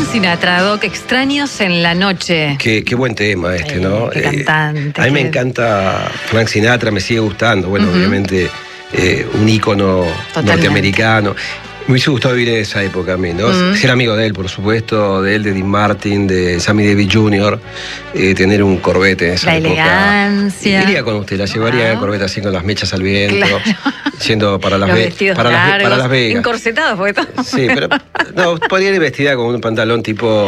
Sinatra, Doc, Extraños en la Noche. Qué buen tema ¿no? Qué cantante. A mí me encanta Frank Sinatra, me sigue gustando. Bueno, obviamente un ícono norteamericano. Me hubiese gustado vivir en esa época a mí, ¿no? Ser amigo de él, por supuesto, de él, de Dean Martin, de Sammy Davis Jr., tener un Corvette en esa época. La elegancia. Iría con usted, la llevaría el Corvette así con las mechas al viento, yendo para Las Vegas. Para Las Vegas. Encorsetados, porque todo. Sí, pero no, podría ir vestida con un pantalón tipo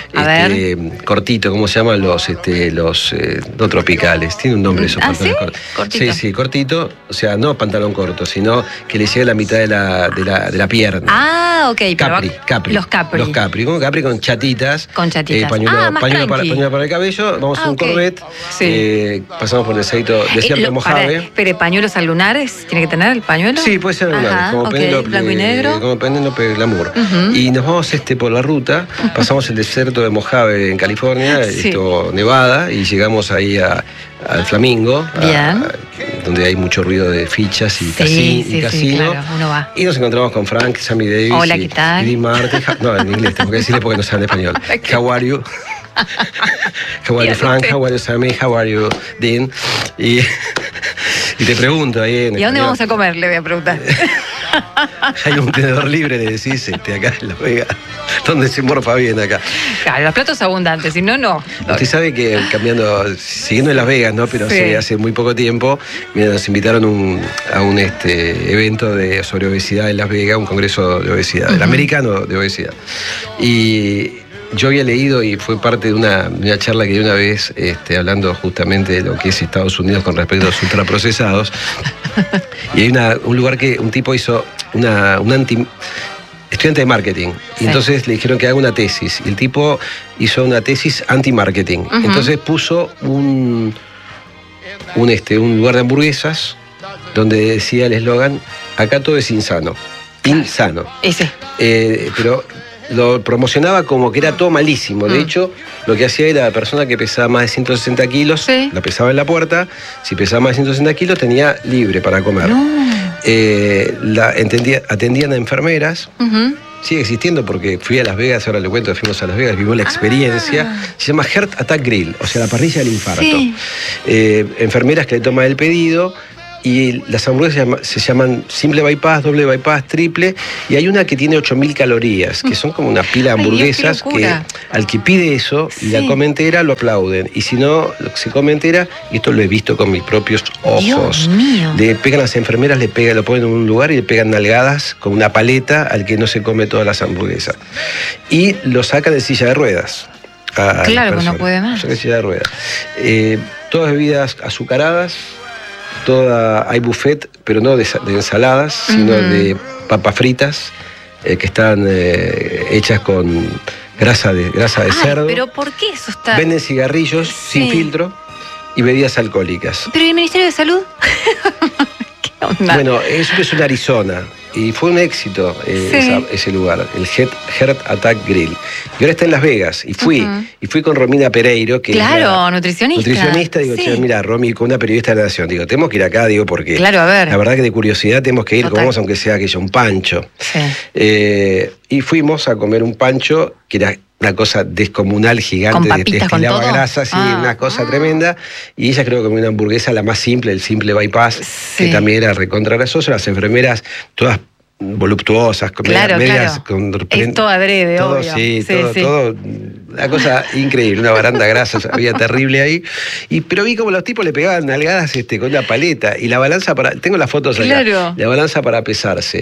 cortito, ¿cómo se llaman los no tropicales? Tiene un nombre esos pantalones cortos. ¿Cortito? Sí, cortito, o sea, no pantalón corto, sino que le llegue a la mitad de la pierna. Ah, ok. Capri. Los Capri. Como Capri con chatitas. Con chatitas. Pañuelo para el cabello. Vamos a un Corvette. Sí. Pasamos por el desierto de Mojave. ¿Pero pañuelos al lunares? ¿Tiene que tener el pañuelo? Sí, puede ser lunares. Como blanco y negro. Como Penélope Glamour. Y nos vamos por la ruta. Pasamos el desierto de Mojave en California, Nevada, y llegamos ahí al Flamingo. Donde hay mucho ruido de fichas y casino. Claro, uno va. Y nos encontramos con Frank, Sammy Davis. Hola, ¿qué tal? Y Dean Martin. No, en inglés, tengo que decirle porque no saben español. How are you? How are you, Frank? How are you, Sammy? How are you, Dean? Y te pregunto ahí en ¿Y a dónde vamos a comer? Le voy a preguntar. Hay un tenedor libre, le decís, acá en Las Vegas, donde se morfa bien acá. Claro, los platos abundantes, si no, no. Usted sabe que siguiendo en Las Vegas, ¿no? Pero hace muy poco tiempo, nos invitaron a un evento sobre obesidad en Las Vegas, un congreso de obesidad, el americano de obesidad. Y yo había leído y fue parte de una charla que di una vez, hablando justamente de lo que es Estados Unidos con respecto a los ultraprocesados. Y hay un lugar que un tipo hizo estudiante de marketing. Y entonces le dijeron que haga una tesis. Y el tipo hizo una tesis anti-marketing. Entonces puso un lugar de hamburguesas donde decía el eslogan: acá todo es insano. Insano. Ese. Pero lo promocionaba como que era todo malísimo. De hecho, lo que hacía era la persona que pesaba más de 160 kilos, la pesaba en la puerta. Si pesaba más de 160 kilos, tenía libre para comer. Atendían a enfermeras. Sigue existiendo porque fui a Las Vegas, ahora le cuento que fuimos a Las Vegas, vimos la experiencia. Se llama Heart Attack Grill, o sea, la parrilla del infarto. Enfermeras que le toman el pedido. Y las hamburguesas se llaman simple bypass, doble bypass, triple. Y hay una que tiene 8.000 calorías, que son como una pila de hamburguesas que al que pide eso y la come entera, lo aplauden. Y si no se come entera, y esto lo he visto con mis propios ojos, le pegan a las enfermeras, lo ponen en un lugar y le pegan nalgadas con una paleta al que no se come todas las hamburguesas. Y lo sacan de silla de ruedas. Claro, que no puede más. De silla de ruedas. Todas bebidas azucaradas. Hay buffet, pero no de ensaladas, sino de papas fritas que están hechas con grasa de cerdo. ¿Pero por qué eso está...? Venden cigarrillos sin filtro y bebidas alcohólicas. ¿Pero y el Ministerio de Salud? ¿Qué onda? Bueno, eso es en Arizona. Y fue un éxito ese lugar, el Heart Attack Grill. Y ahora está en Las Vegas. Y fui con Romina Pereiro, que es nutricionista. Digo, mira, Romy, con una periodista de la Nación. Digo, tenemos que ir acá, porque a ver. La verdad que de curiosidad tenemos que ir, comamos aunque sea aquello, un pancho. Y fuimos a comer un pancho que era una cosa descomunal, gigante, destilaba grasa, una cosa tremenda. Y ella creo que comió una hamburguesa, la más simple, el simple bypass, que también era recontra grasoso. Las enfermeras, todas voluptuosas, medias con esto adrede, obvio. Todo, una cosa increíble, una baranda grasa había terrible ahí. Pero vi como los tipos le pegaban nalgadas con una paleta y la balanza tengo las fotos acá, la balanza para pesarse.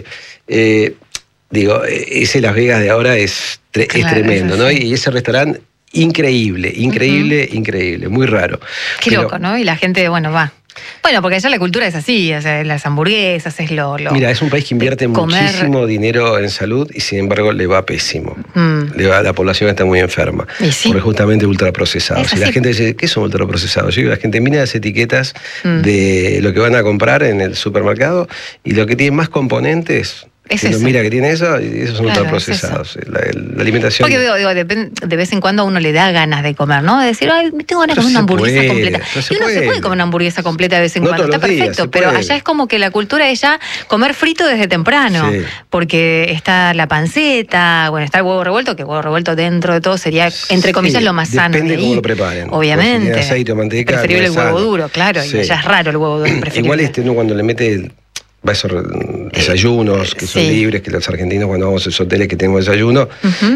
Ese Las Vegas de ahora es tremendo, ¿no? Y ese restaurante, increíble, muy raro. Qué loco, ¿no? Y la gente, va. Bueno, porque allá la cultura es así, o sea, las hamburguesas es lo... Mira, es un país que invierte muchísimo dinero en salud y sin embargo le va pésimo. La población está muy enferma. Porque justamente ultraprocesados. Y la gente dice, ¿qué son ultraprocesados? Yo digo, la gente mira las etiquetas de lo que van a comprar en el supermercado y lo que tiene más componentes Es no mira que tiene eso, y esos son ultraprocesados. La alimentación. Porque digo, de vez en cuando a uno le da ganas de comer, ¿no? De decir, ay, tengo ganas de comer una hamburguesa completa. Y uno se puede comer una hamburguesa completa de vez en cuando, está perfecto, pero allá es como que la cultura es ya comer frito desde temprano, porque está la panceta, bueno, está el huevo revuelto, que el huevo revuelto dentro de todo sería, entre comillas, lo más sano. Depende de cómo lo preparen. Obviamente. Si aceite o manteca. Preferible el huevo duro, claro, y allá es raro el huevo duro. Igual uno cuando le mete va a esos desayunos que son libres, que los argentinos cuando vamos a esos hoteles que tenemos desayuno,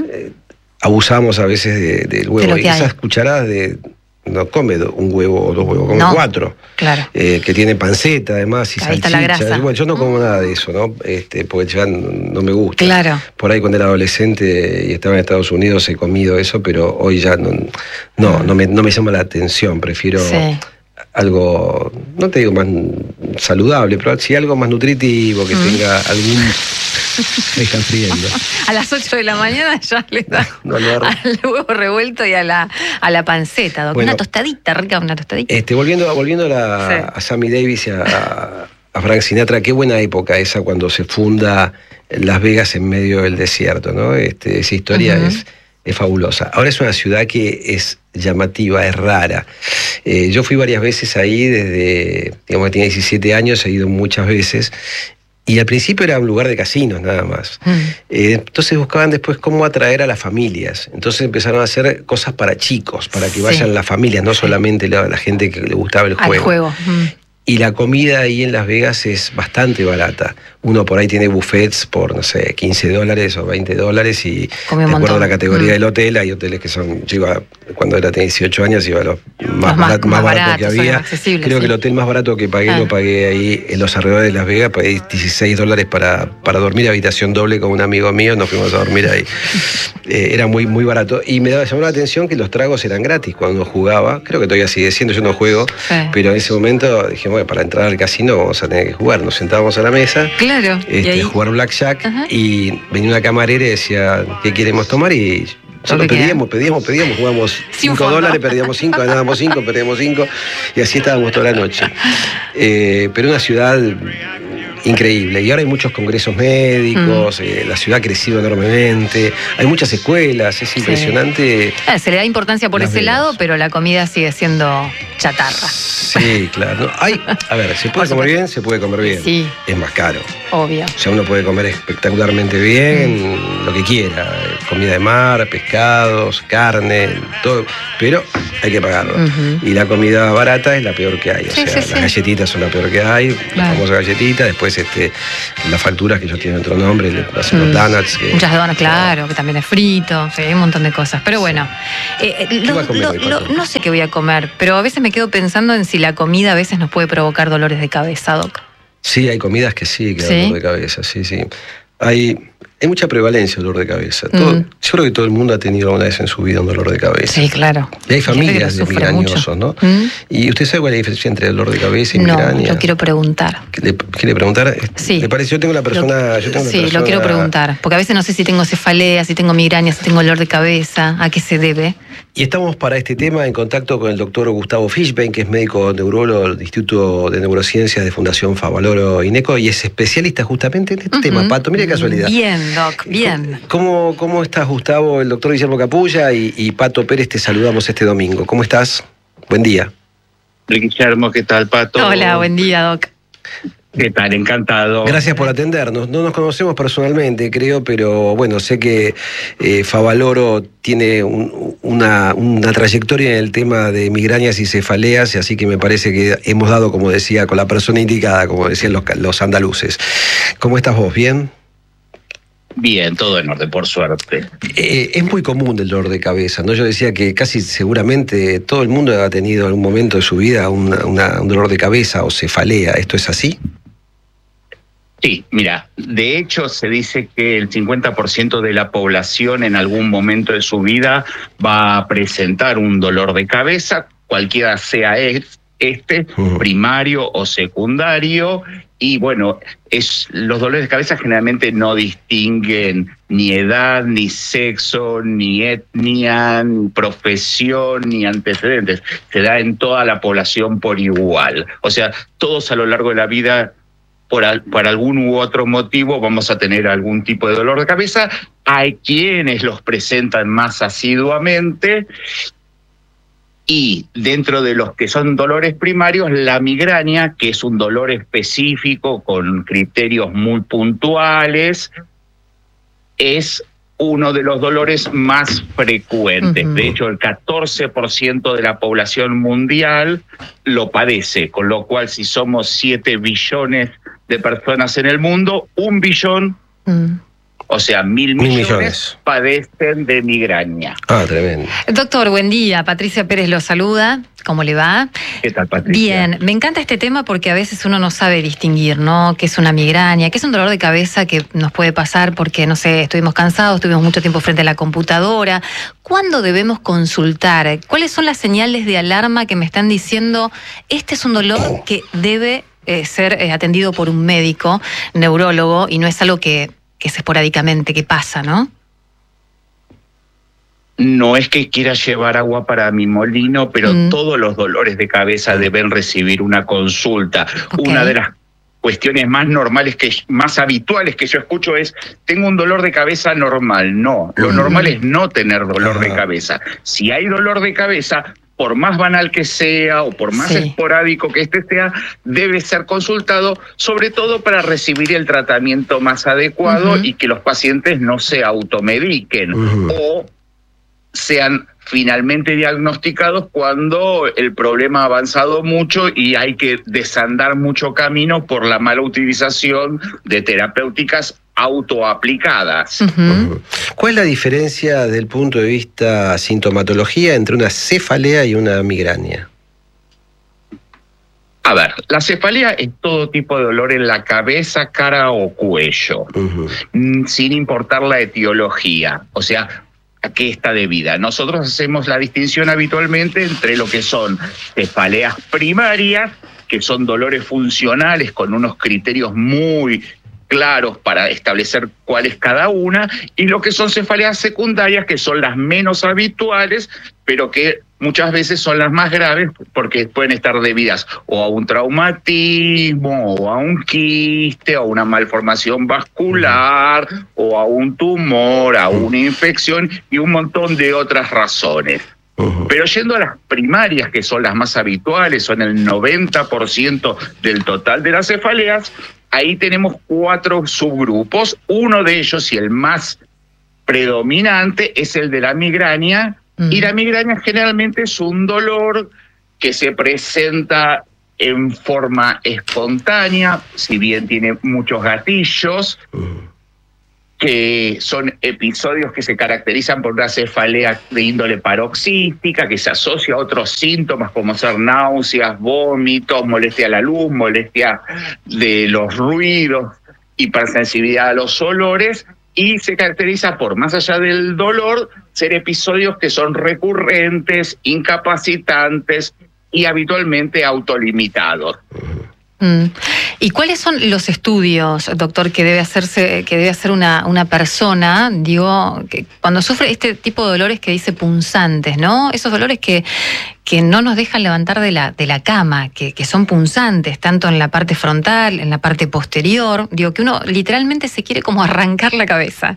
abusamos a veces del huevo. Y esas cucharadas no come un huevo o 2 huevos, come 4. Claro. Que tiene panceta además y ahí está la grasa. Bueno, yo no como nada de eso, ¿no? Porque ya no me gusta. Claro. Por ahí cuando era adolescente y estaba en Estados Unidos he comido eso, pero hoy ya no me llama la atención. Prefiero algo, no te digo más saludable, pero sí algo más nutritivo, que tenga algún... Me están friendo. A las 8 de la mañana ya le da al huevo revuelto y a la panceta, Doc. Bueno, una tostadita, rica, una tostadita. Volviendo a Sammy Davis y a Frank Sinatra, qué buena época esa cuando se funda Las Vegas en medio del desierto, ¿no? Esa historia es fabulosa. Ahora es una ciudad que es llamativa, es rara. Yo fui varias veces ahí desde, digamos que tenía 17 años, he ido muchas veces, y al principio era un lugar de casinos nada más. Entonces buscaban después cómo atraer a las familias. Entonces empezaron a hacer cosas para chicos, para que vayan las familias, no solamente la gente que le gustaba el juego. Y la comida ahí en Las Vegas es bastante barata. Uno por ahí tiene buffets por, no sé, $15 o $20 y de acuerdo a la categoría del hotel, hay hoteles que son... Yo iba, cuando tenía 18 años, iba a los más baratos que había. Creo que el hotel más barato que pagué, lo pagué ahí en los alrededores de Las Vegas, pagué $16 para dormir, habitación doble con un amigo mío, nos fuimos a dormir ahí. Era muy, muy barato. Y me llamó la atención que los tragos eran gratis cuando uno jugaba. Creo que todavía sigue siendo, yo no juego, pero en ese momento dije, bueno, para entrar al casino vamos a tener que jugar. Nos sentábamos a la mesa, jugar blackjack, y venía una camarera y decía, ¿qué queremos tomar? Y solo pedíamos, jugábamos $5, perdíamos 5, ganábamos 5, perdíamos 5, y así estábamos toda la noche. Pero una ciudad increíble. Y ahora hay muchos congresos médicos, la ciudad ha crecido enormemente, hay muchas escuelas, es impresionante. Se le da importancia por ese lado, pero la comida sigue siendo chatarra. Sí, claro. A ver, ¿se puede comer bien? Se puede comer bien. Sí. Es más caro. Obvio. O sea, uno puede comer espectacularmente bien, lo que quiera. Comida de mar, pescados, carne, todo. Pero hay que pagarlo. Y la comida barata es la peor que hay. O sea, las galletitas son la peor que hay, las famosas galletitas. Después las facturas que ellos tienen otro nombre, hacen los donuts. Muchas donuts, claro, que también es frito. Hay un montón de cosas. Pero bueno, no sé qué voy a comer, pero a veces me quedo pensando en si la comida a veces nos puede provocar dolores de cabeza, Doc. Sí, hay comidas que sí, que dan dolor de cabeza, sí. Hay mucha prevalencia del dolor de cabeza. Yo creo que todo el mundo ha tenido alguna vez en su vida un dolor de cabeza. Sí, claro. Y hay familias de migrañosos, ¿no? ¿Y usted sabe cuál es la diferencia entre dolor de cabeza y migraña? No, lo quiero preguntar. ¿Quiere preguntar? Sí. ¿Le parece? Yo tengo una persona... Lo quiero preguntar. Porque a veces no sé si tengo cefalea, si tengo migraña, si tengo dolor de cabeza, ¿a qué se debe? Y estamos para este tema en contacto con el doctor Gustavo Fishbein, que es médico neurólogo del Instituto de Neurociencias de Fundación Favaloro INECO, y es especialista justamente en este tema, Pato. Mira qué casualidad. Bien, Doc, bien. ¿Cómo estás, Gustavo? El doctor Guillermo Capulla y Pato Pérez, te saludamos este domingo. ¿Cómo estás? Buen día. Guillermo, ¿qué tal, Pato? Hola, buen día, Doc. ¿Qué tal? Encantado. Gracias por atendernos. No nos conocemos personalmente, creo, pero bueno, sé que Favaloro tiene una trayectoria en el tema de migrañas y cefaleas, así que me parece que hemos dado, como decía, con la persona indicada, como decían los andaluces. ¿Cómo estás vos? ¿Bien? Bien, todo en orden, por suerte. Es muy común el dolor de cabeza, ¿no? Yo decía que casi seguramente todo el mundo ha tenido en algún momento de su vida un dolor de cabeza o cefalea. ¿Esto es así? Sí, mira, de hecho se dice que el 50% de la población en algún momento de su vida va a presentar un dolor de cabeza, cualquiera sea primario o secundario. Y bueno, los dolores de cabeza generalmente no distinguen ni edad, ni sexo, ni etnia, ni profesión, ni antecedentes. Se da en toda la población por igual. O sea, todos a lo largo de la vida por algún u otro motivo vamos a tener algún tipo de dolor de cabeza. Hay quienes los presentan más asiduamente. Y dentro de los que son dolores primarios, la migraña, que es un dolor específico con criterios muy puntuales, es uno de los dolores más frecuentes. De hecho, el 14% de la población mundial lo padece, con lo cual si somos 7 billones de personas en el mundo, 1 billón, o sea, 1.000 millones padecen de migraña. Ah, tremendo. Doctor, buen día. Patricia Pérez lo saluda. ¿Cómo le va? ¿Qué tal, Patricia? Bien, me encanta este tema porque a veces uno no sabe distinguir, ¿no? ¿Qué es una migraña? ¿Qué es un dolor de cabeza que nos puede pasar porque, no sé, estuvimos cansados, estuvimos mucho tiempo frente a la computadora? ¿Cuándo debemos consultar? ¿Cuáles son las señales de alarma que me están diciendo este es un dolor que debe ser atendido por un médico, neurólogo, y no es algo que es esporádicamente, que pasa, ¿no? No es que quiera llevar agua para mi molino, pero todos los dolores de cabeza deben recibir una consulta. Una de las cuestiones más normales, más habituales que yo escucho es, tengo un dolor de cabeza normal. No, lo normal es no tener dolor de cabeza. Si hay dolor de cabeza, por más banal que sea o por más esporádico que este sea, debe ser consultado, sobre todo para recibir el tratamiento más adecuado y que los pacientes no se automediquen o sean finalmente diagnosticados cuando el problema ha avanzado mucho y hay que desandar mucho camino por la mala utilización de terapéuticas autoaplicadas. ¿Cuál es la diferencia del punto de vista sintomatología entre una cefalea y una migraña? A ver, la cefalea es todo tipo de dolor en la cabeza, cara o cuello, sin importar la etiología, o sea, a qué está debida. Nosotros hacemos la distinción habitualmente entre lo que son cefaleas primarias, que son dolores funcionales con unos criterios muy claros para establecer cuál es cada una, y lo que son cefaleas secundarias, que son las menos habituales, pero que muchas veces son las más graves porque pueden estar debidas o a un traumatismo, o a un quiste, o a una malformación vascular, o a un tumor, a una infección y un montón de otras razones. Pero yendo a las primarias, que son las más habituales, son el 90% del total de las cefaleas, ahí tenemos 4 subgrupos. Uno de ellos, y el más predominante, es el de la migraña. Y la migraña generalmente es un dolor que se presenta en forma espontánea, si bien tiene muchos gatillos, que son episodios que se caracterizan por una cefalea de índole paroxística, que se asocia a otros síntomas como ser náuseas, vómitos, molestia a la luz, molestia de los ruidos, hipersensibilidad a los olores, y se caracteriza por, más allá del dolor, ser episodios que son recurrentes, incapacitantes y habitualmente autolimitados. ¿Y cuáles son los estudios, doctor, que debe hacer una persona, digo, que cuando sufre este tipo de dolores que dice punzantes, ¿no? Esos dolores que no nos dejan levantar de la cama, que son punzantes, tanto en la parte frontal, en la parte posterior, digo, que uno literalmente se quiere como arrancar la cabeza.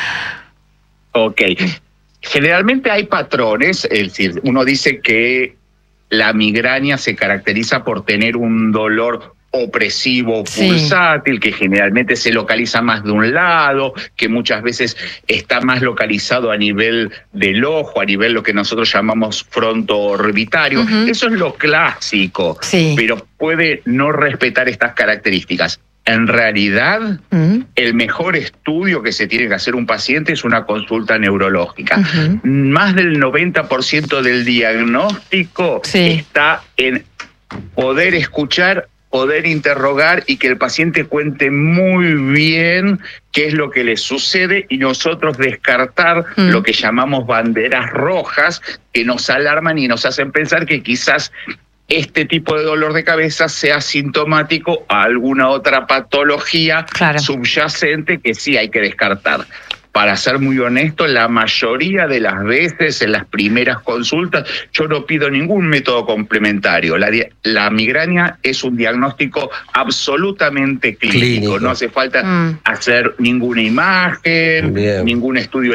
Ok. Generalmente hay patrones, es decir, uno dice que la migraña se caracteriza por tener un dolor opresivo, pulsátil, que generalmente se localiza más de un lado, que muchas veces está más localizado a nivel del ojo, a nivel lo que nosotros llamamos fronto-orbitario. Eso es lo clásico, pero puede no respetar estas características. En realidad, el mejor estudio que se tiene que hacer un paciente es una consulta neurológica. Más del 90% del diagnóstico está en poder escuchar, poder interrogar y que el paciente cuente muy bien qué es lo que le sucede y nosotros descartar lo que llamamos banderas rojas que nos alarman y nos hacen pensar que quizás este tipo de dolor de cabeza sea sintomático a alguna otra patología subyacente que sí hay que descartar. para ser muy honesto, la mayoría de las veces en las primeras consultas yo no pido ningún método complementario. La migraña es un diagnóstico absolutamente clínico. No hace falta hacer ninguna imagen, ningún estudio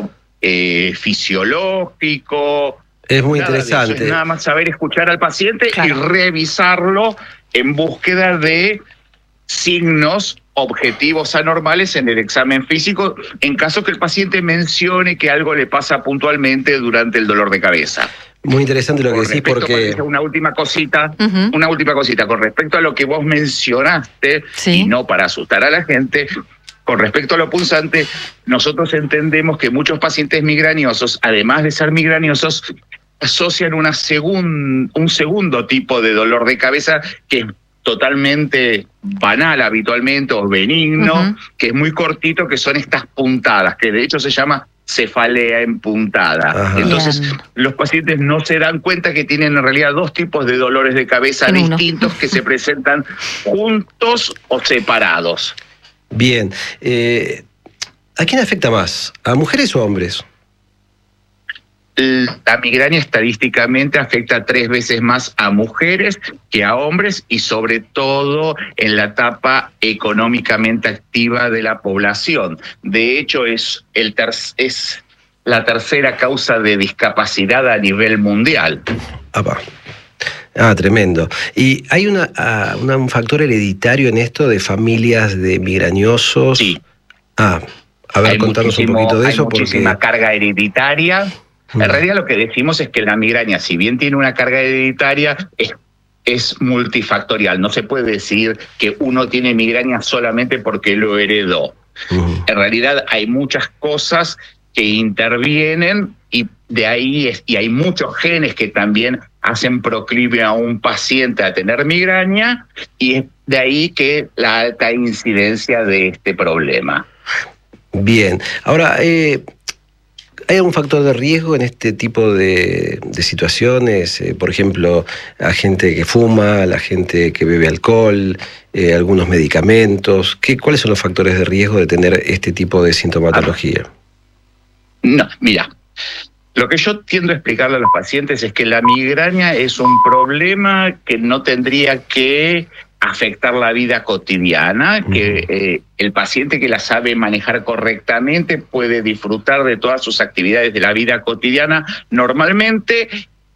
electrofisiológico. Es muy interesante. Es nada más saber escuchar al paciente y revisarlo en búsqueda de signos objetivos anormales en el examen físico, en caso que el paciente mencione que algo le pasa puntualmente durante el dolor de cabeza. Muy interesante lo que decís, porque... Una última cosita con respecto a lo que vos mencionaste, y no para asustar a la gente. Con respecto a lo punzante, nosotros entendemos que muchos pacientes migrañosos, además de ser migrañosos, asocian un segundo tipo de dolor de cabeza que es totalmente banal habitualmente o benigno, que es muy cortito, que son estas puntadas, que de hecho se llama cefalea empuntada. Entonces, los pacientes no se dan cuenta que tienen en realidad dos tipos de dolores de cabeza distintos que se presentan juntos o separados. Bien. ¿A quién afecta más? ¿A mujeres o a hombres? La migraña estadísticamente afecta 3 veces más a mujeres que a hombres, y sobre todo en la etapa económicamente activa de la población. De hecho, es la tercera causa de discapacidad a nivel mundial. Tremendo. ¿Y hay un factor hereditario en esto de familias de migrañosos? Sí. A ver, contanos un poquito de eso. Hay muchísima carga hereditaria. En realidad lo que decimos es que la migraña, si bien tiene una carga hereditaria, es multifactorial. No se puede decir que uno tiene migraña solamente porque lo heredó. En realidad hay muchas cosas que intervienen y hay muchos genes que también hacen proclive a un paciente a tener migraña, y es de ahí que la alta incidencia de este problema. Bien. Ahora, ¿hay algún factor de riesgo en este tipo de situaciones? Por ejemplo, la gente que fuma, la gente que bebe alcohol, algunos medicamentos. ¿Cuáles son los factores de riesgo de tener este tipo de sintomatología? No, mira, lo que yo tiendo a explicarle a los pacientes es que la migraña es un problema que no tendría que afectar la vida cotidiana, que el paciente que la sabe manejar correctamente puede disfrutar de todas sus actividades de la vida cotidiana normalmente,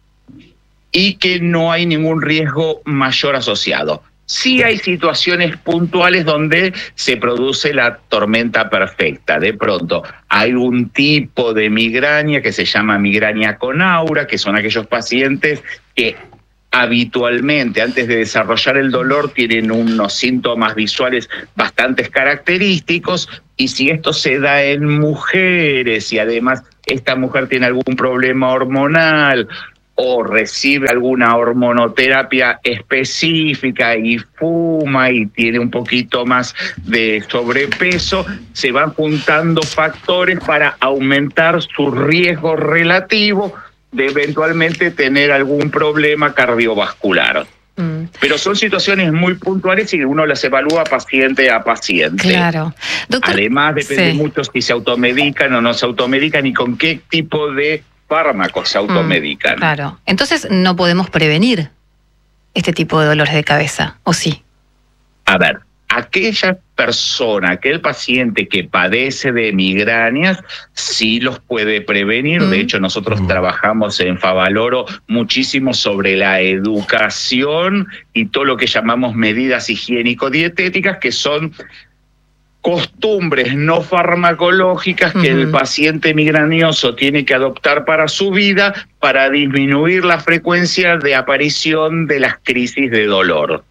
y que no hay ningún riesgo mayor asociado. Sí hay situaciones puntuales donde se produce la tormenta perfecta. De pronto hay un tipo de migraña que se llama migraña con aura, que son aquellos pacientes que habitualmente, antes de desarrollar el dolor, tienen unos síntomas visuales bastante característicos, y si esto se da en mujeres y además esta mujer tiene algún problema hormonal o recibe alguna hormonoterapia específica y fuma y tiene un poquito más de sobrepeso, se van juntando factores para aumentar su riesgo relativo de eventualmente tener algún problema cardiovascular. Pero son situaciones muy puntuales y uno las evalúa paciente a paciente. Claro. Doctor, además, depende mucho si se automedican o no se automedican y con qué tipo de fármacos se automedican. Claro. Entonces, ¿no podemos prevenir este tipo de dolores de cabeza, o sí? A ver, aquella persona, aquel paciente que padece de migrañas, sí los puede prevenir. De hecho, nosotros trabajamos en Favaloro muchísimo sobre la educación y todo lo que llamamos medidas higiénico-dietéticas, que son costumbres no farmacológicas que el paciente migrañoso tiene que adoptar para su vida para disminuir la frecuencia de aparición de las crisis de dolor.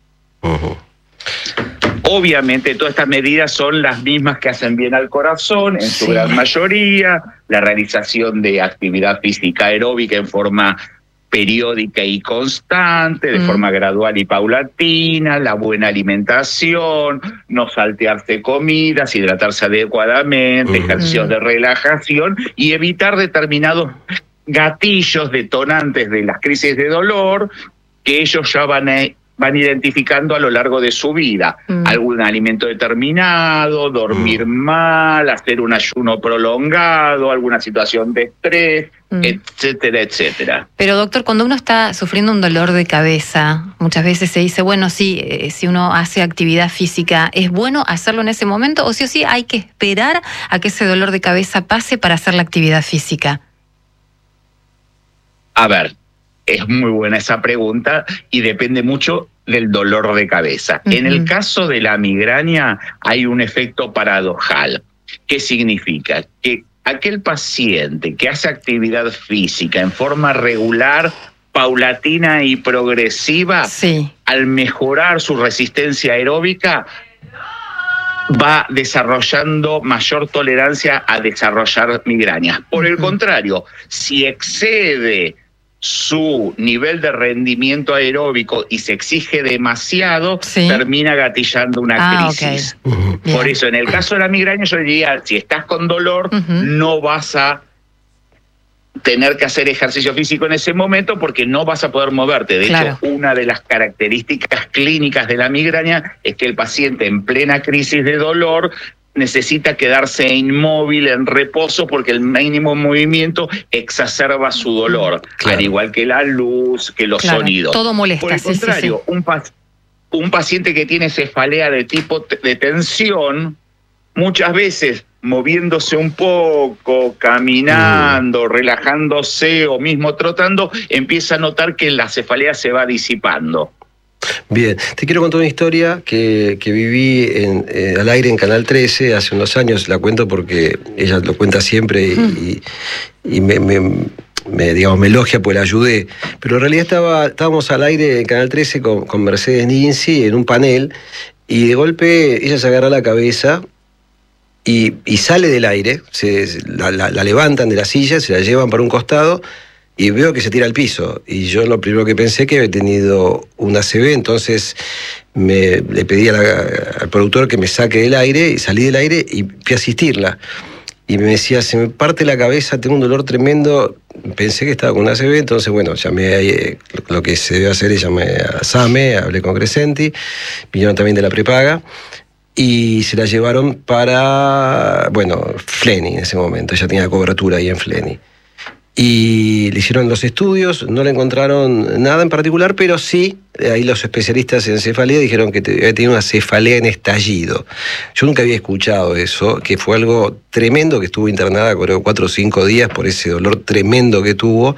Obviamente todas estas medidas son las mismas que hacen bien al corazón en su gran mayoría: la realización de actividad física aeróbica en forma periódica y constante, de forma gradual y paulatina, la buena alimentación, no saltearse comidas, hidratarse adecuadamente, ejercicios de relajación y evitar determinados gatillos detonantes de las crisis de dolor que ellos ya van van identificando a lo largo de su vida. Algún alimento determinado, dormir mal, hacer un ayuno prolongado, alguna situación de estrés, etcétera, etcétera. Pero doctor, cuando uno está sufriendo un dolor de cabeza, muchas veces se dice, bueno, sí, si uno hace actividad física, ¿es bueno hacerlo en ese momento o sí hay que esperar a que ese dolor de cabeza pase para hacer la actividad física? A ver, es muy buena esa pregunta y depende mucho del dolor de cabeza. En el caso de la migraña hay un efecto paradojal. ¿Qué significa? Que aquel paciente que hace actividad física en forma regular, paulatina y progresiva, al mejorar su resistencia aeróbica, va desarrollando mayor tolerancia a desarrollar migrañas. Por el contrario, si excede su nivel de rendimiento aeróbico y se exige demasiado, termina gatillando una crisis. Por eso, en el caso de la migraña, yo diría, si estás con dolor, no vas a tener que hacer ejercicio físico en ese momento porque no vas a poder moverte. De hecho, una de las características clínicas de la migraña es que el paciente en plena crisis de dolor necesita quedarse inmóvil, en reposo, porque el mínimo movimiento exacerba su dolor, al igual que la luz, que los sonidos. Todo molesta. Por el contrario, un paciente que tiene cefalea de tipo de tensión, muchas veces moviéndose un poco, caminando, relajándose o mismo trotando, empieza a notar que la cefalea se va disipando. Bien, te quiero contar una historia que viví al aire en Canal 13 hace unos años. La cuento porque ella lo cuenta siempre y me elogia porque la ayudé. Pero en realidad estábamos al aire en Canal 13 con Mercedes Ninzi en un panel y de golpe ella se agarra la cabeza y sale del aire, la levantan de la silla, se la llevan para un costado y veo que se tira al piso. Y yo lo primero que pensé que había tenido una ACV, entonces le pedí al productor que me saque del aire y salí del aire y fui a asistirla. Y me decía, se me parte la cabeza, tengo un dolor tremendo. Pensé que estaba con una ACV, entonces bueno, llamé lo que se debe hacer es llamé a SAME, hablé con Crescenti, vinieron también de la prepaga. Y se la llevaron para, Fleni en ese momento, ella tenía cobertura ahí en Fleni. Y le hicieron los estudios, no le encontraron nada en particular, pero sí, ahí los especialistas en cefalea dijeron que había tenido una cefalea en estallido. Yo nunca había escuchado eso, que fue algo tremendo, que estuvo internada, creo, 4 o 5 días por ese dolor tremendo que tuvo.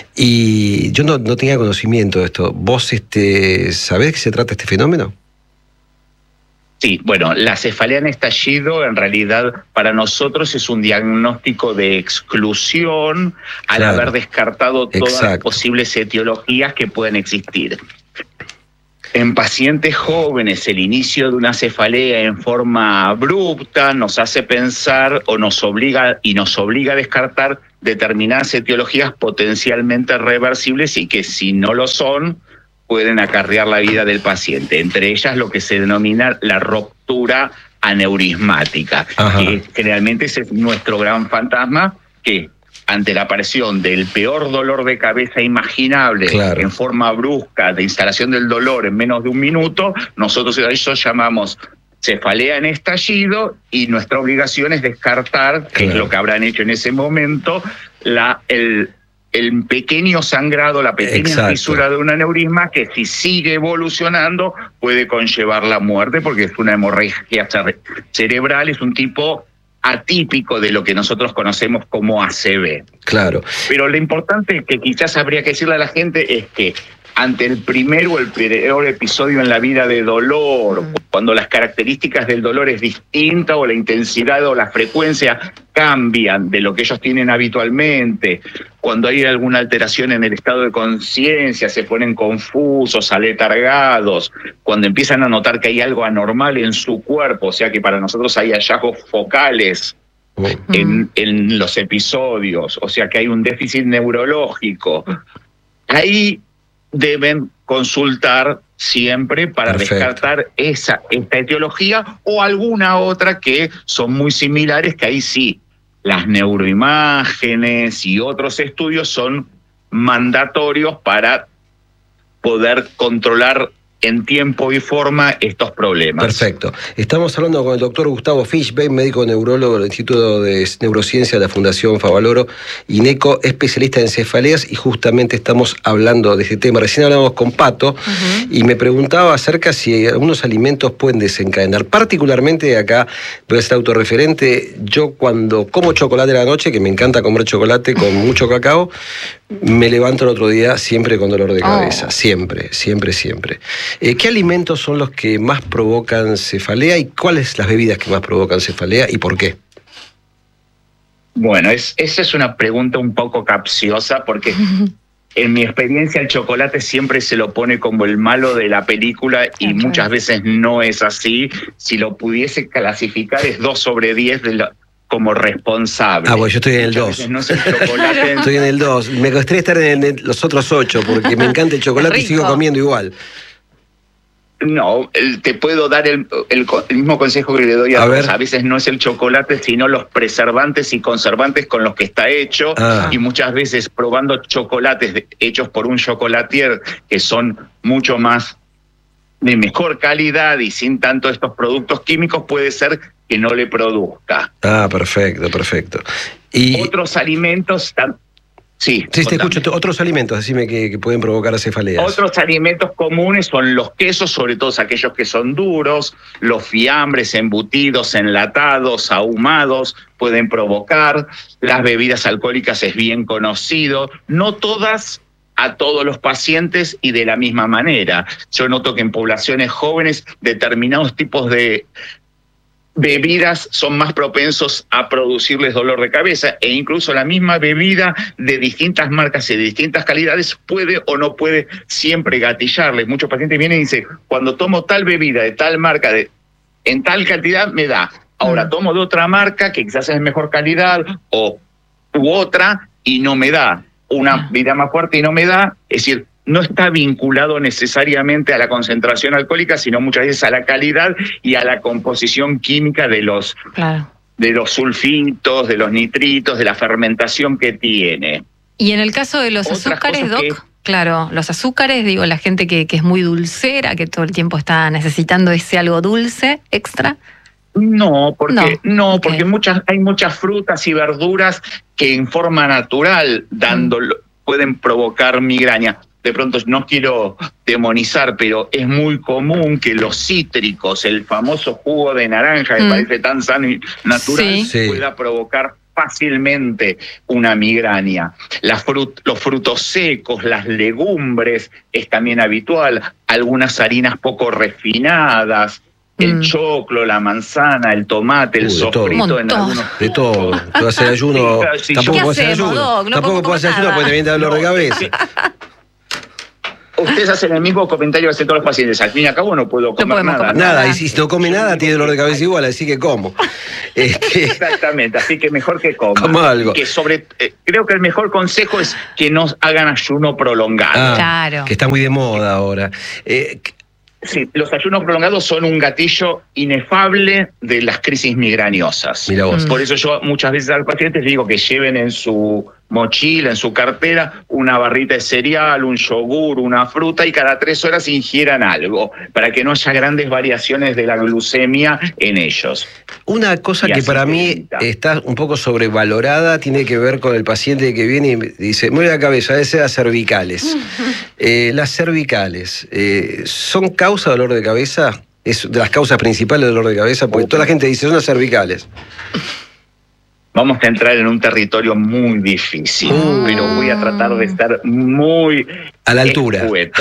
Y yo no tenía conocimiento de esto. ¿Vos sabés de qué se trata este fenómeno? Sí, bueno, la cefalea en estallido en realidad para nosotros es un diagnóstico de exclusión al haber descartado todas las posibles etiologías que pueden existir. En pacientes jóvenes, el inicio de una cefalea en forma abrupta nos hace pensar o nos obliga a descartar determinadas etiologías potencialmente reversibles y que si no lo son, pueden acarrear la vida del paciente, entre ellas lo que se denomina la ruptura aneurismática, que generalmente ese es nuestro gran fantasma, que ante la aparición del peor dolor de cabeza imaginable, en forma brusca, de instalación del dolor en menos de un minuto, nosotros a eso llamamos cefalea en estallido y nuestra obligación es descartar, que es lo que habrán hecho en ese momento, el pequeño sangrado, la pequeña fisura de un aneurisma que si sigue evolucionando puede conllevar la muerte porque es una hemorragia cerebral, es un tipo atípico de lo que nosotros conocemos como ACV. Claro. Pero lo importante que quizás habría que decirle a la gente es que ante el primer o el peor episodio en la vida de dolor, cuando las características del dolor es distinta o la intensidad o la frecuencia cambian de lo que ellos tienen habitualmente, cuando hay alguna alteración en el estado de conciencia, se ponen confusos, aletargados, cuando empiezan a notar que hay algo anormal en su cuerpo, o sea que para nosotros hay hallazgos focales en los episodios, o sea que hay un déficit neurológico, ahí deben consultar siempre para descartar esta etiología o alguna otra que son muy similares, que ahí sí, las neuroimágenes y otros estudios son mandatorios para poder controlar en tiempo y forma estos problemas. Perfecto. Estamos hablando con el doctor Gustavo Fischbein, médico neurólogo del Instituto de Neurociencia de la Fundación Favaloro INECO, especialista en cefaleas, y justamente estamos hablando de este tema. Recién hablamos con Pato y me preguntaba acerca si algunos alimentos pueden desencadenar. Particularmente acá, voy a ser autorreferente, yo cuando como chocolate a la noche, que me encanta comer chocolate con mucho cacao, me levanto el otro día siempre con dolor de cabeza. Siempre. ¿Qué alimentos son los que más provocan cefalea y cuáles las bebidas que más provocan cefalea y por qué? Bueno, esa es una pregunta un poco capciosa porque en mi experiencia el chocolate siempre se lo pone como el malo de la película y muchas veces no es así. Si lo pudiese clasificar es 2 sobre 10 como responsable. Bueno, yo estoy en el 2. No es el chocolate. Estoy en el 2. Me gustaría estar en los otros 8 porque me encanta el chocolate y sigo comiendo igual. No, te puedo dar el mismo consejo que le doy a todos. A veces no es el chocolate, sino los preservantes y conservantes con los que está hecho. Y muchas veces probando chocolates hechos por un chocolatier que son mucho más de mejor calidad y sin tanto estos productos químicos, puede ser que no le produzca. Perfecto. Y otros alimentos... Sí, te escucho. Otros alimentos, decime que pueden provocar cefaleas. Otros alimentos comunes son los quesos, sobre todo aquellos que son duros, los fiambres, embutidos, enlatados, ahumados, pueden provocar. Las bebidas alcohólicas es bien conocido. No todas a todos los pacientes y de la misma manera. Yo noto que en poblaciones jóvenes determinados tipos de bebidas son más propensos a producirles dolor de cabeza, e incluso la misma bebida de distintas marcas y de distintas calidades puede o no puede siempre gatillarles. Muchos pacientes vienen y dicen, cuando tomo tal bebida de tal marca, en tal cantidad me da. Ahora tomo de otra marca que quizás es de mejor calidad u otra y no me da. Una bebida más fuerte y no me da. Es decir, no está vinculado necesariamente a la concentración alcohólica, sino muchas veces a la calidad y a la composición química de los sulfitos, de los nitritos, de la fermentación que tiene. Y en el caso de los azúcares, Doc, claro, los azúcares, digo, la gente que es muy dulcera, que todo el tiempo está necesitando ese algo dulce extra. No, porque hay muchas frutas y verduras que en forma natural pueden provocar migraña. De pronto no quiero demonizar, pero es muy común que los cítricos, el famoso jugo de naranja, que parece tan sano y natural, pueda provocar fácilmente una migraña. Los frutos secos, las legumbres es también habitual, algunas harinas poco refinadas, el choclo, la manzana, el tomate, el sofrito en algunos... De todo. Tú haces ayuno, tampoco puedes hacer ayuno. Tampoco puedes hacer ayuno porque te viene a dar dolor de cabeza. Ustedes hacen el mismo comentario que hacen todos los pacientes. Al fin y al cabo no puedo comer nada. Y si no come nada, tiene dolor de cabeza igual, así que como. Exactamente, así que mejor que coma. Coma algo. Creo que el mejor consejo es que no hagan ayuno prolongado. Claro. Que está muy de moda ahora. Sí, los ayunos prolongados son un gatillo inefable de las crisis migrañosas. Mira vos. Por eso yo muchas veces a los pacientes digo que lleven en su mochila, en su cartera, una barrita de cereal, un yogur, una fruta, y cada 3 horas ingieran algo, para que no haya grandes variaciones de la glucemia en ellos. Una cosa que para mí está un poco sobrevalorada tiene que ver con el paciente que viene y dice, me duele la cabeza, debe ser las cervicales. Las cervicales, ¿son causa de dolor de cabeza? ¿Es de las causas principales del dolor de cabeza? Porque toda la gente dice, son las cervicales. Vamos a entrar en un territorio muy difícil, pero voy a tratar de estar muy a la altura. Escueto.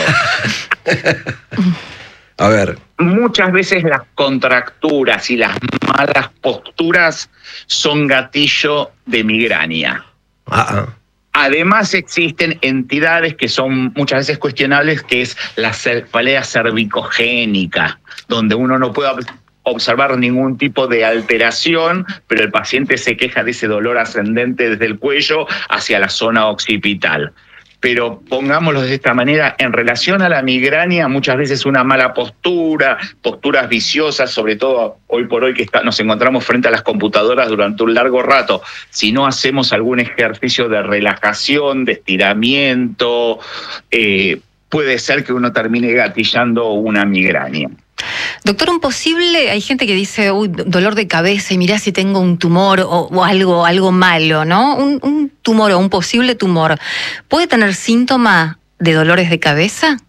A ver. Muchas veces las contracturas y las malas posturas son gatillo de migraña. Además existen entidades que son muchas veces cuestionables, que es la cefalea cervicogénica, donde uno no puede observar ningún tipo de alteración, pero el paciente se queja de ese dolor ascendente desde el cuello hacia la zona occipital. Pero pongámoslo de esta manera, en relación a la migraña, muchas veces una mala postura, posturas viciosas, sobre todo hoy por hoy que nos encontramos frente a las computadoras durante un largo rato, si no hacemos algún ejercicio de relajación, de estiramiento, puede ser que uno termine gatillando una migraña. Doctor, hay gente que dice, uy, dolor de cabeza y mirá si tengo un tumor o algo malo, ¿no? Un tumor o un posible tumor, ¿puede tener síntoma de dolores de cabeza?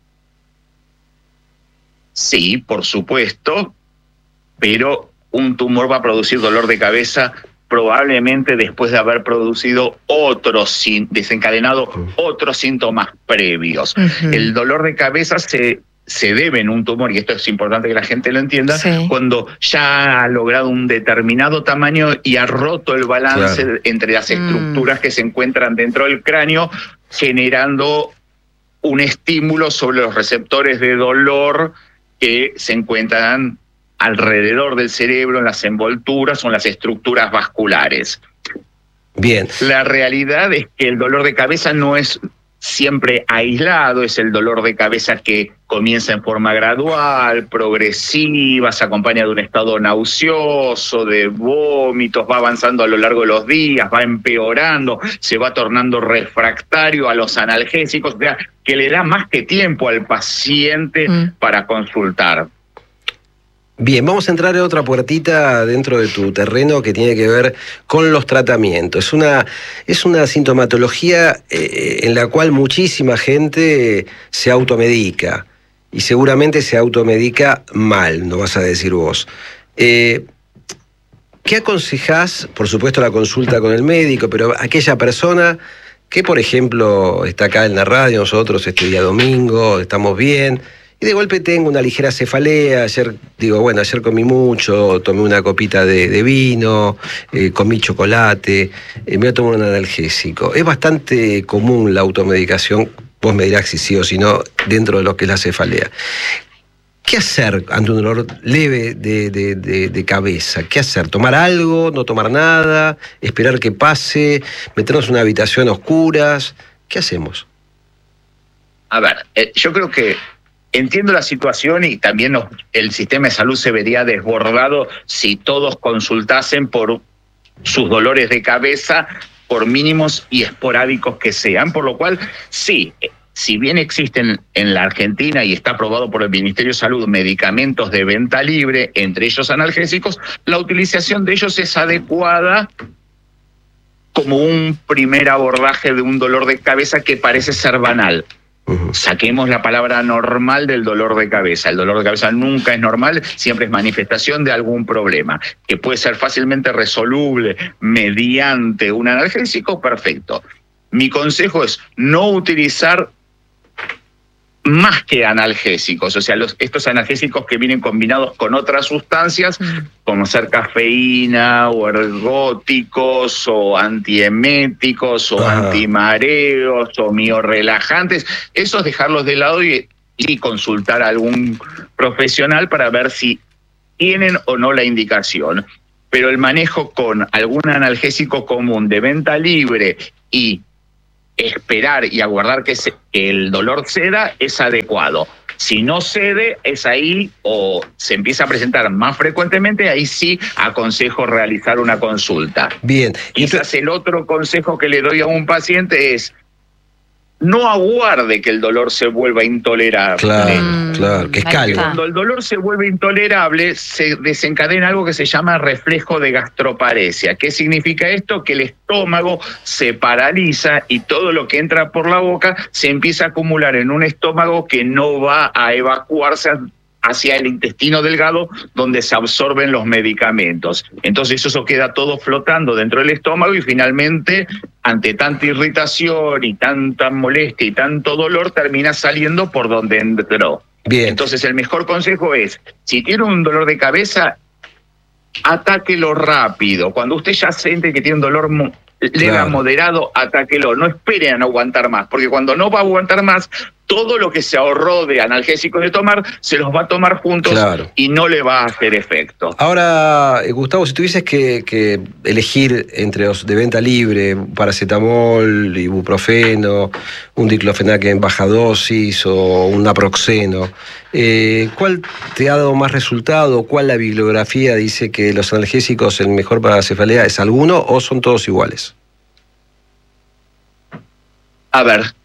Sí, por supuesto, pero un tumor va a producir dolor de cabeza probablemente después de haber producido desencadenado otros síntomas previos. El dolor de cabeza se debe en un tumor, y esto es importante que la gente lo entienda, cuando ya ha logrado un determinado tamaño y ha roto el balance entre las estructuras que se encuentran dentro del cráneo, generando un estímulo sobre los receptores de dolor que se encuentran alrededor del cerebro, en las envolturas o en las estructuras vasculares. Bien. La realidad es que el dolor de cabeza no es siempre aislado, es el dolor de cabeza que comienza en forma gradual, progresiva, se acompaña de un estado nauseoso, de vómitos, va avanzando a lo largo de los días, va empeorando, se va tornando refractario a los analgésicos, o sea, que le da más que tiempo al paciente para consultar. Bien, vamos a entrar en otra puertita dentro de tu terreno que tiene que ver con los tratamientos. Es una sintomatología en la cual muchísima gente se automedica y seguramente se automedica mal, no vas a decir vos. ¿Qué aconsejás? Por supuesto la consulta con el médico, pero aquella persona que, por ejemplo, está acá en la radio, nosotros este día domingo, estamos bien, y de golpe tengo una ligera cefalea. Ayer comí mucho, tomé una copita de vino, comí chocolate, me voy a tomar un analgésico. Es bastante común la automedicación, vos me dirás si sí o si no, dentro de lo que es la cefalea. ¿Qué hacer ante un dolor leve de cabeza? ¿Qué hacer? ¿Tomar algo? ¿No tomar nada? ¿Esperar que pase? ¿Meternos en una habitación a oscuras? ¿Qué hacemos? A ver, yo creo que entiendo la situación y también el sistema de salud se vería desbordado si todos consultasen por sus dolores de cabeza, por mínimos y esporádicos que sean, por lo cual sí, si bien existen en la Argentina y está aprobado por el Ministerio de Salud medicamentos de venta libre, entre ellos analgésicos, la utilización de ellos es adecuada como un primer abordaje de un dolor de cabeza que parece ser banal. Saquemos la palabra normal del dolor de cabeza. El dolor de cabeza nunca es normal, siempre es manifestación de algún problema, que puede ser fácilmente resoluble mediante un analgésico, perfecto. Mi consejo es no utilizar más que analgésicos, o sea, estos analgésicos que vienen combinados con otras sustancias, como ser cafeína o ergóticos o antieméticos o antimareos o miorrelajantes, esos dejarlos de lado y consultar a algún profesional para ver si tienen o no la indicación. Pero el manejo con algún analgésico común de venta libre y esperar y aguardar que el dolor ceda es adecuado. Si no cede, es ahí o se empieza a presentar más frecuentemente, ahí sí aconsejo realizar una consulta. Bien. Quizás el otro consejo que le doy a un paciente es no aguarde que el dolor se vuelva intolerable. Claro, que escale. Cuando el dolor se vuelve intolerable, se desencadena algo que se llama reflejo de gastroparesia. ¿Qué significa esto? Que el estómago se paraliza y todo lo que entra por la boca se empieza a acumular en un estómago que no va a evacuarse hacia el intestino delgado donde se absorben los medicamentos. Entonces eso queda todo flotando dentro del estómago y finalmente, ante tanta irritación y tanta molestia y tanto dolor, termina saliendo por donde entró. Bien. Entonces el mejor consejo es, si tiene un dolor de cabeza, atáquelo rápido. Cuando usted ya siente que tiene un dolor leve a moderado, atáquelo. No espere a no aguantar más, porque cuando no va a aguantar más, todo lo que se ahorró de analgésicos de tomar, se los va a tomar juntos y no le va a hacer efecto. Ahora, Gustavo, si tuvieses que elegir entre los de venta libre, paracetamol, ibuprofeno, un diclofenac en baja dosis o un naproxeno, ¿cuál te ha dado más resultado? ¿Cuál la bibliografía dice que los analgésicos el mejor para la cefalea es alguno o son todos iguales? A ver,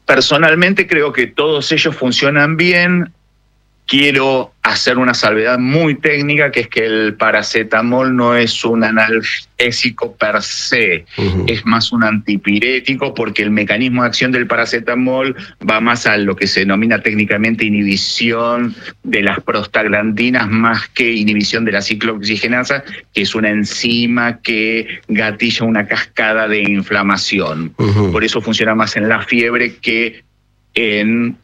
Personalmente creo que todos ellos funcionan bien. Quiero hacer una salvedad muy técnica, que es que el paracetamol no es un analgésico per se, es más un antipirético, porque el mecanismo de acción del paracetamol va más a lo que se denomina técnicamente inhibición de las prostaglandinas más que inhibición de la ciclooxigenasa, que es una enzima que gatilla una cascada de inflamación. Por eso funciona más en la fiebre que en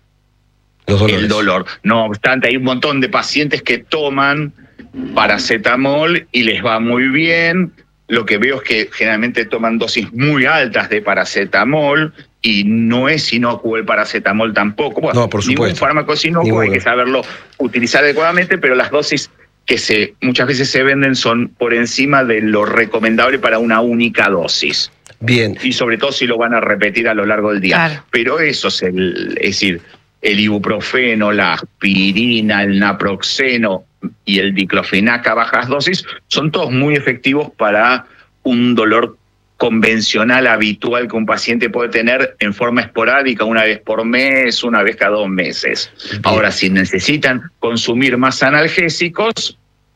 el dolor. No obstante, hay un montón de pacientes que toman paracetamol y les va muy bien. Lo que veo es que generalmente toman dosis muy altas de paracetamol y no es inocuo el paracetamol tampoco. Bueno, no, por supuesto. Ningún fármaco es inocuo, hay que saberlo utilizar adecuadamente, pero las dosis que muchas veces se venden son por encima de lo recomendable para una única dosis. Bien. Y sobre todo si lo van a repetir a lo largo del día. Claro. Pero eso es decir, el ibuprofeno, la aspirina, el naproxeno y el diclofenac a bajas dosis son todos muy efectivos para un dolor convencional, habitual, que un paciente puede tener en forma esporádica, una vez por mes, una vez cada 2 meses. Ahora, si necesitan consumir más analgésicos,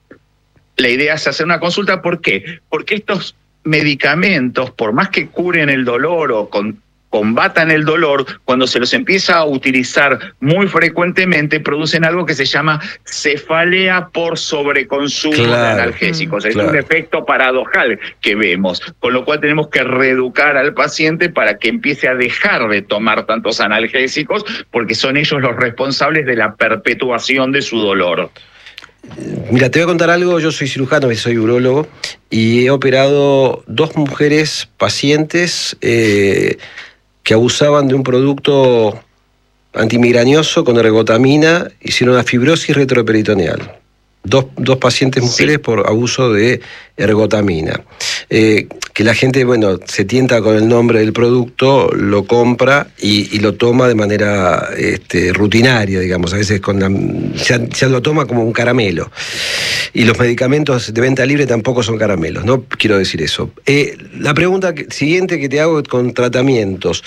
la idea es hacer una consulta. ¿Por qué? Porque estos medicamentos, por más que curen el dolor o combatan el dolor, cuando se los empieza a utilizar muy frecuentemente, producen algo que se llama cefalea por sobreconsumo de analgésicos. Es un efecto paradojal que vemos, con lo cual tenemos que reeducar al paciente para que empiece a dejar de tomar tantos analgésicos, porque son ellos los responsables de la perpetuación de su dolor. Mira, te voy a contar algo. Yo soy cirujano, soy urólogo, y he operado 2 mujeres pacientes que abusaban de un producto antimigrañoso con ergotamina, hicieron una fibrosis retroperitoneal. Dos pacientes mujeres por abuso de ergotamina. Que la gente, bueno, se tienta con el nombre del producto, lo compra y lo toma de manera rutinaria, digamos. A veces ya lo toma como un caramelo. Y los medicamentos de venta libre tampoco son caramelos, no quiero decir eso. La pregunta siguiente que te hago con tratamientos.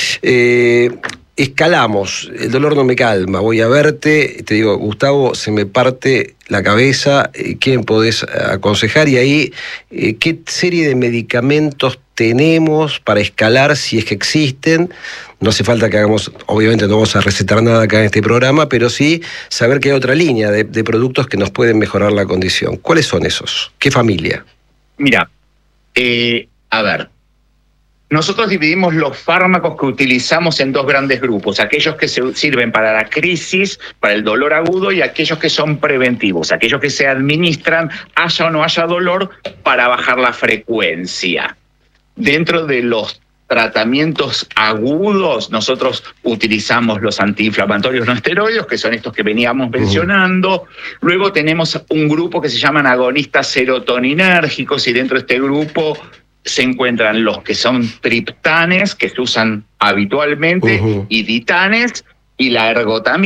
Escalamos, el dolor no me calma, voy a verte, te digo, Gustavo, se me parte la cabeza, ¿qué me podés aconsejar? Y ahí, ¿qué serie de medicamentos tenemos para escalar, si es que existen? No hace falta que hagamos, obviamente no vamos a recetar nada acá en este programa, pero sí saber que hay otra línea de productos que nos pueden mejorar la condición. ¿Cuáles son esos? ¿Qué familia? Mira, a ver. Nosotros dividimos los fármacos que utilizamos en 2 grandes grupos, aquellos que se sirven para la crisis, para el dolor agudo, y aquellos que son preventivos, aquellos que se administran, haya o no haya dolor, para bajar la frecuencia. Dentro de los tratamientos agudos, nosotros utilizamos los antiinflamatorios no esteroides, que son estos que veníamos mencionando. Luego tenemos un grupo que se llaman agonistas serotoninérgicos, y dentro de este grupo se encuentran los que son triptanes, que se usan habitualmente, y ditanes, y la ergotamina.